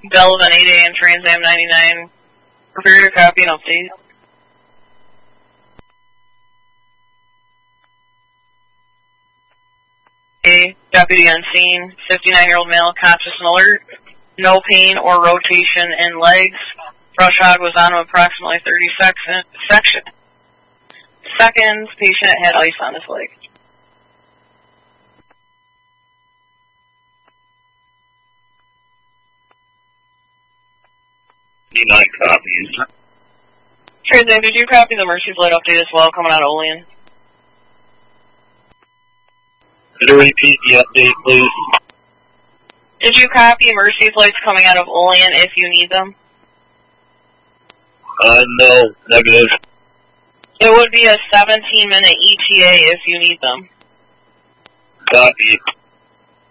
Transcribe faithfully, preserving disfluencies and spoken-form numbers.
Delvin eight A and Trans Am ninety-nine. Prepare to copy and update. Okay, deputy on scene, fifty-nine-year-old male, conscious and alert, no pain or rotation in legs. Rush hog was on him approximately thirty seconds. Section. Seconds, patient had ice on his leg. nine copies. Trans Am, did you copy the Mercy Flight update as well, coming out of Olean? Could you repeat the update, please? Did you copy Mercy Flights coming out of Olean if you need them? Uh, no, negative. It would be a seventeen minute E T A if you need them. Copy.